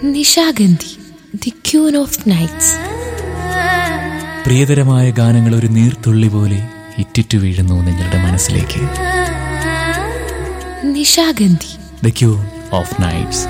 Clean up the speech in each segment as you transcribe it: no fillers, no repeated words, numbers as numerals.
Nishagandhi, the queen of nights. പ്രിയതരമായ ഗാനങ്ങൾ ഒരു നീർത്തുള്ളി പോലെ ഇറ്റിറ്റു വീഴുന്നു നിങ്ങളുടെ മനസ്സിലേക്ക്. Nishagandhi, the queen of nights.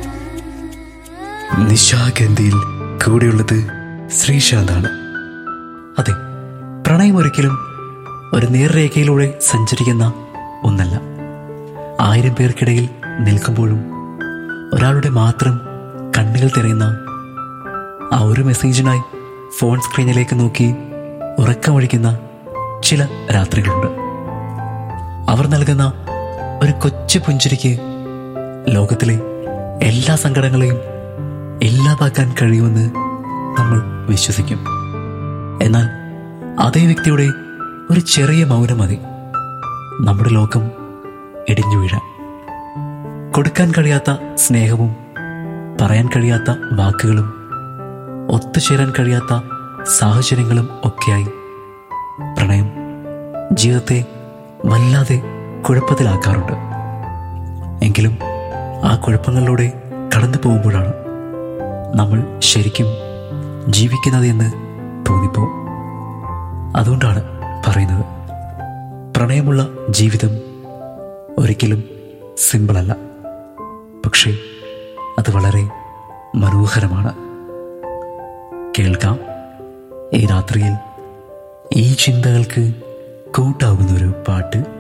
നിശാഗന്ധിയിൽ കൂടെയുള്ളത് ശ്രീശാന്താണ്. അതെ, പ്രണയം ഒരിക്കലും ഒരു നേർരേഖയിലൂടെ സഞ്ചരിക്കുന്ന ഒന്നല്ല. 1000 പേർക്കിടയിൽ നിൽക്കുമ്പോഴും ഒരാളുടെ മാത്രം കണ്ണുകൾ തിരയുന്ന ആ ഒരു മെസ്സേജിനായി ഫോൺ സ്ക്രീനിലേക്ക് നോക്കി ഉറക്കമൊഴിക്കുന്ന ചില രാത്രികളുണ്ട്. അവർ നൽകുന്ന ഒരു കൊച്ചു പുഞ്ചിരിക്ക് ലോകത്തിലെ എല്ലാ സങ്കടങ്ങളെയും ഇല്ലാതാക്കാൻ കഴിയുമെന്ന് നമ്മൾ വിശ്വസിക്കും. എന്നാൽ അതേ വ്യക്തിയുടെ ഒരു ചെറിയ മൗനം മതി നമ്മുടെ ലോകം ഇടിഞ്ഞു വീഴാൻ. കൊടുക്കാൻ കഴിയാത്ത സ്നേഹവും പറയാൻ കഴിയാത്ത വാക്കുകളും ഒത്തുചേരാൻ കഴിയാത്ത സാഹചര്യങ്ങളും ഒക്കെയായി പ്രണയം ജീവിതത്തെ വല്ലാതെ കുഴപ്പത്തിലാക്കാറുണ്ട്. എങ്കിലും ആ കുഴപ്പങ്ങളിലൂടെ കടന്നു പോകുമ്പോഴാണ് നമ്മൾ ശരിക്കും ജീവിക്കുന്നത് എന്ന് തോന്നിപ്പോവും. അതുകൊണ്ടാണ് പറയുന്നത്, പ്രണയമുള്ള ജീവിതം ഒരിക്കലും സിമ്പിളല്ല, പക്ഷേ അത് വളരെ മനോഹരമാണ്. കേൾക്കാം ഈ രാത്രിയിൽ ഈ ചിന്തകൾക്ക് കൂട്ടാകുന്നൊരു പാട്ട്.